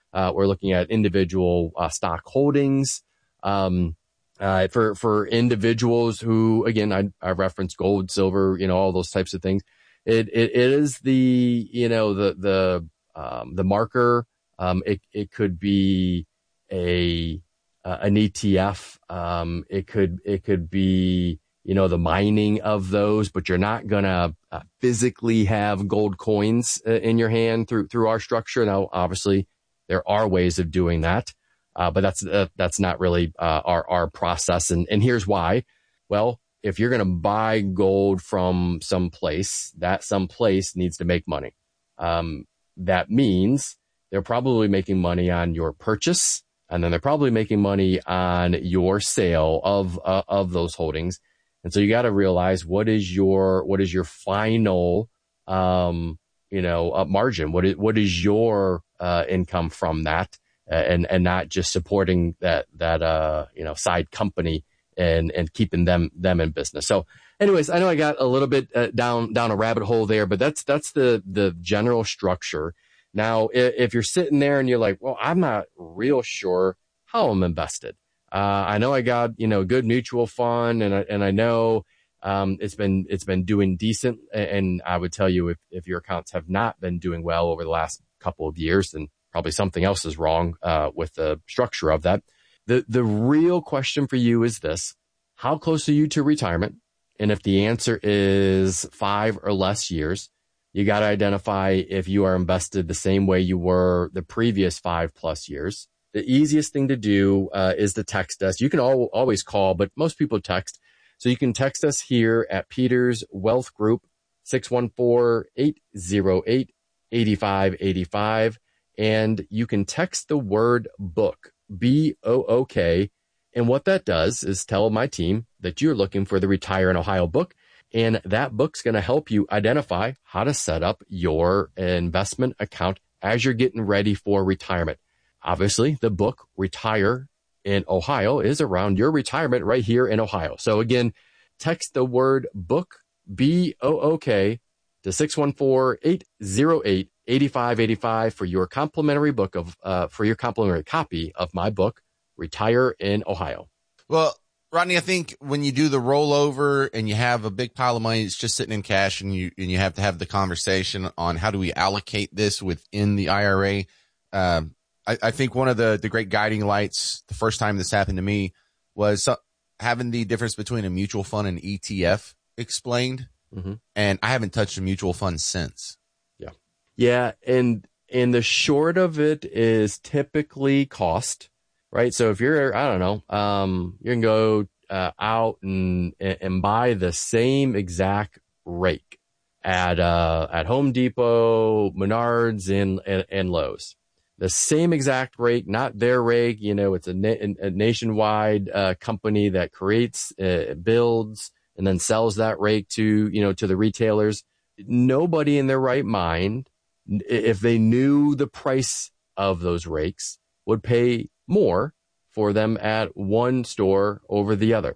We're looking at individual stock holdings. For individuals who, again, I referenced gold, silver, all those types of things. It is the marker. It could be an ETF. It could be, the mining of those, but you're not gonna physically have gold coins in your hand through our structure. Now, obviously, there are ways of doing that. But that's not really our process. And here's why. Well, if you're going to buy gold from someplace, that someplace needs to make money. That means they're probably making money on your purchase, and then they're probably making money on your sale of those holdings. And so you got to realize what is your final margin. What is your income from that? And not just supporting that side company and keeping them in business. So anyways, I know I got a little bit down a rabbit hole there, but that's the general structure. Now, if you're sitting there and you're like, well, I'm not real sure how I'm invested. I know I got, good mutual fund and I know it's been doing decent. And I would tell you if your accounts have not been doing well over the last couple of years, then probably something else is wrong with the structure of that. The real question for you is this: how close are you to retirement? And if the answer is 5 or less years, you got to identify if you are invested the same way you were the previous 5+ years. The easiest thing to do is to text us. You can always call, but most people text. So you can text us here at Peters Wealth Group, 614-808-8585. And you can text the word book, BOOK. And what that does is tell my team that you're looking for the Retire in Ohio book. And that book's going to help you identify how to set up your investment account as you're getting ready for retirement. Obviously, the book Retire in Ohio is around your retirement right here in Ohio. So again, text the word book, BOOK, to 614-808-8585 for your complimentary copy of my book, Retire in Ohio. Well, Rodney, I think when you do the rollover and you have a big pile of money that's just sitting in cash and you have to have the conversation on how do we allocate this within the IRA. I think one of the great guiding lights the first time this happened to me was having the difference between a mutual fund and ETF explained. Mm-hmm. And I haven't touched a mutual fund since. Yeah. And the short of it is typically cost, right? So if you're, I don't know, you can go out and buy the same exact rake at Home Depot, Menards, and Lowe's. The same exact rake, not their rake. It's a nationwide company that creates, builds, and then sells that rake to the retailers. Nobody in their right mind, if they knew the price of those rakes, would pay more for them at one store over the other.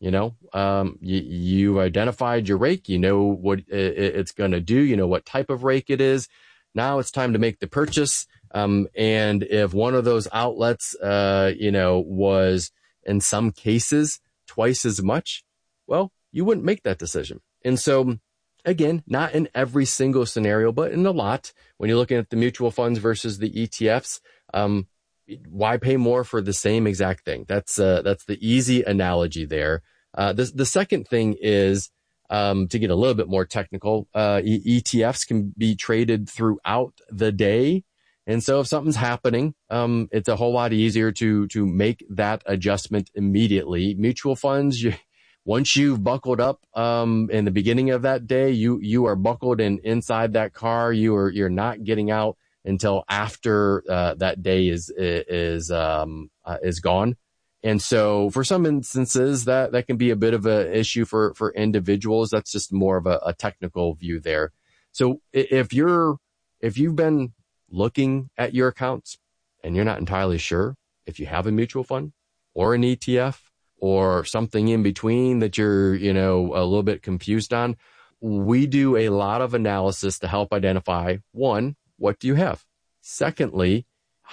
You identified your rake, what it's going to do, what type of rake it is. Now it's time to make the purchase. And if one of those outlets, was in some cases twice as much, well, you wouldn't make that decision. And so again, not in every single scenario, but in a lot, when you're looking at the mutual funds versus the ETFs, why pay more for the same exact thing? That's the easy analogy there. The second thing is, to get a little bit more technical, ETFs can be traded throughout the day. And so if something's happening, it's a whole lot easier to make that adjustment immediately. Mutual funds, once you've buckled up, in the beginning of that day, you are buckled inside that car. You're not getting out until after, that day is gone. And so for some instances that can be a bit of an issue for individuals. That's just more of a technical view there. So if you've been looking at your accounts and you're not entirely sure if you have a mutual fund or an ETF or something in between that you're, a little bit confused on, we do a lot of analysis to help identify, one, what do you have? Secondly,